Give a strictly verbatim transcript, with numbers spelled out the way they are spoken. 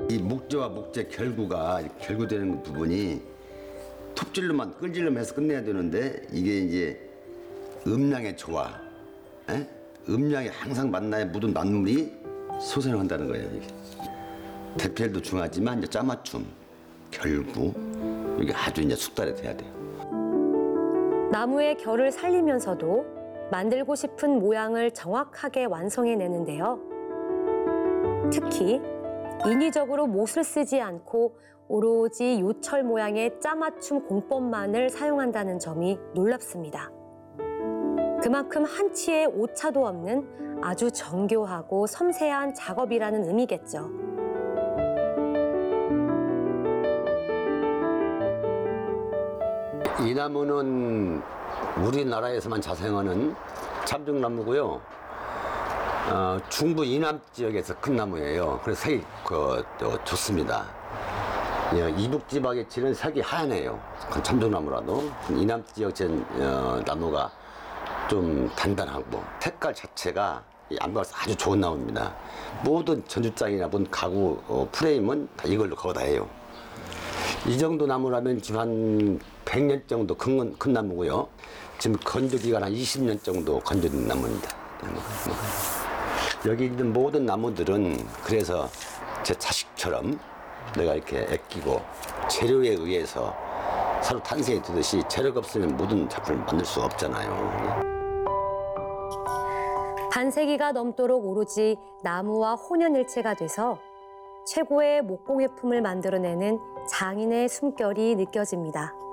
이 목재와 목재 결구가 결구되는 부분이 톱질로만 끌질로만 해서 끝내야 되는데 이게 이제 음량의 조화, 에? 음량이 항상 만나야 묻은 만물이 소생을 한다는 거예요. 이게. 대필도 중요하지만 이제 짜맞춤, 결구 이게 아주 이제 숙달이 돼야 돼요. 나무의 결을 살리면서도 만들고 싶은 모양을 정확하게 완성해내는데요. 특히 인위적으로 못을 쓰지 않고 오로지 요철 모양의 짜맞춤 공법만을 사용한다는 점이 놀랍습니다. 그만큼 한치의 오차도 없는 아주 정교하고 섬세한 작업이라는 의미겠죠. 이 나무는 우리나라에서만 자생하는 참중나무고요. 어, 중부 이남 지역에서 큰 나무예요. 그래서 색이 그, 어, 좋습니다. 예, 이북 지방에 치는 색이 하얀해요. 참중나무라도 이남 지역 어, 나무가 좀 단단하고 색깔 자체가 안봐서 아주 좋은 나무입니다. 모든 전주장이나 모든 가구 어, 프레임은 다 이걸로 거의 다 해요. 이 정도 나무라면 지금 한 백 년 정도 큰, 큰 나무고요. 지금 건조기간 한 이십 년 정도 건조된 나무입니다. 여기 있는 모든 나무들은 그래서 제 자식처럼 내가 이렇게 아끼고 재료에 의해서 서로 탄생이 되듯이 재료가 없으면 모든 작품을 만들 수가 없잖아요. 반세기가 넘도록 오로지 나무와 혼연일체가 돼서 최고의 목공예품을 만들어내는 장인의 숨결이 느껴집니다.